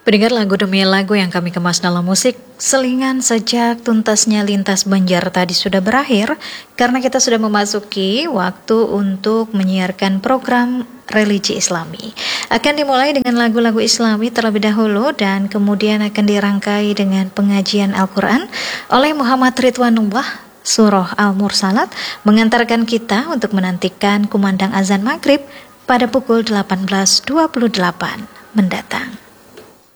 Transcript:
Pendengar, lagu demi lagu yang kami kemas dalam musik selingan sejak tuntasnya lintas Banjar tadi sudah berakhir, karena kita sudah memasuki waktu untuk menyiarkan program religi Islami. Akan dimulai dengan lagu-lagu Islami terlebih dahulu dan kemudian akan dirangkai dengan pengajian Al-Quran oleh Muhammad Ridwanullah. Surah Al-Mursalat mengantarkan kita untuk menantikan kumandang azan maghrib pada pukul 18.28 mendatang.